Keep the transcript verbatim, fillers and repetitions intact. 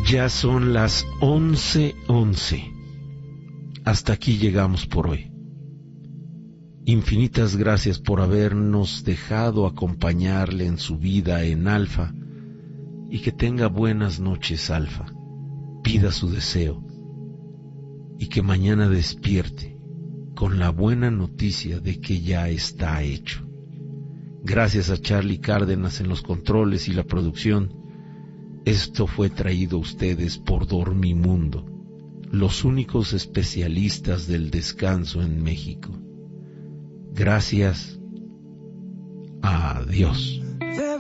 Ya son las once once. Hasta aquí llegamos por hoy. Infinitas gracias por habernos dejado acompañarle en su vida en Alfa, y que tenga buenas noches, Alfa. Pida su deseo y que mañana despierte con la buena noticia de que ya está hecho. Gracias a Charlie Cárdenas en los controles y la producción. Esto fue traído a ustedes por Dormimundo, los únicos especialistas del descanso en México. Gracias. Adiós.